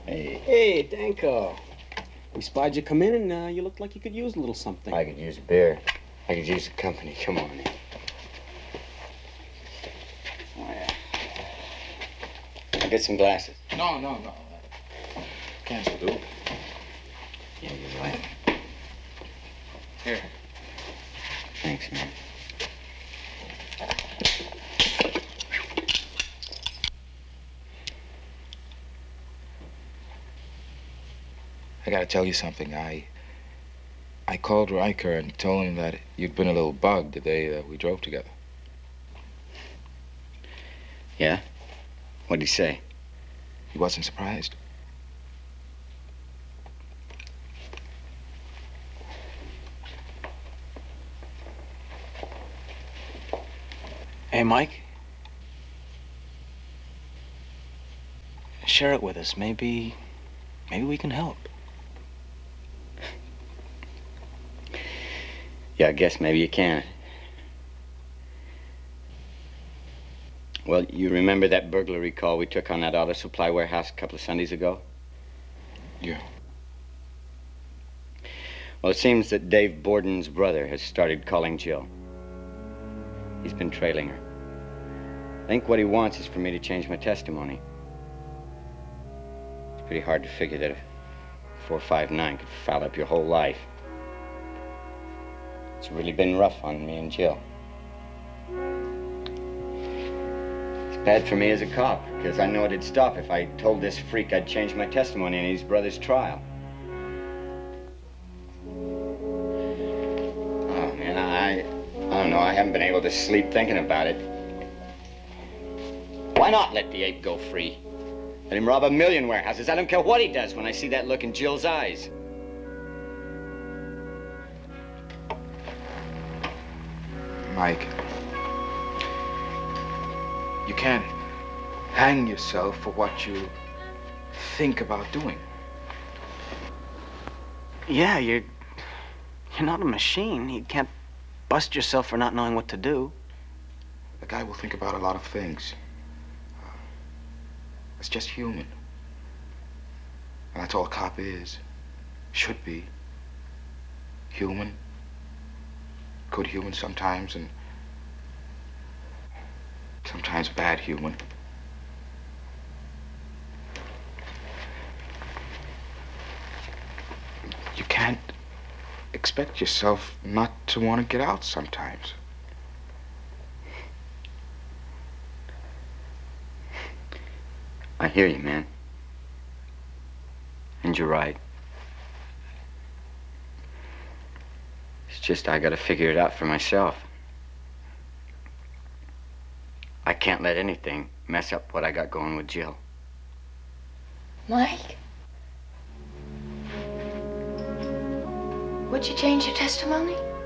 Hey, Danko. We spied you come in, and you looked like you could use a little something. I could use a beer. I could use the company. Come on. Oh, yeah. I'll get some glasses. No. Cans will do. Yeah, you're right. Here. Thanks, man. I gotta tell you something. I called Riker and told him that you'd been a little bugged the day that we drove together. Yeah? What'd he say? He wasn't surprised. Hey, Mike. Share it with us. Maybe we can help. Yeah, I guess maybe you can. Well, you remember that burglary call we took on that auto supply warehouse a couple of Sundays ago? Yeah. Well, it seems that Dave Borden's brother has started calling Jill. He's been trailing her. I think what he wants is for me to change my testimony. It's pretty hard to figure that a 459 could foul up your whole life. It's really been rough on me and Jill. It's bad for me as a cop, because I know it'd stop if I told this freak I'd change my testimony in his brother's trial. Oh, man, I don't know. I haven't been able to sleep thinking about it. Why not let the ape go free? Let him rob 1,000,000 warehouses. I don't care what he does when I see that look in Jill's eyes. Mike, you can't hang yourself for what you think about doing. Yeah, you're not a machine. You can't bust yourself for not knowing what to do. A guy will think about a lot of things. It's just human. And that's all a cop is. Should be. Human. Good human sometimes, and sometimes bad human. You can't expect yourself not to want to get out sometimes. I hear you, man. And you're right. It's just I gotta figure it out for myself. I can't let anything mess up what I got going with Jill. Mike? Would you change your testimony?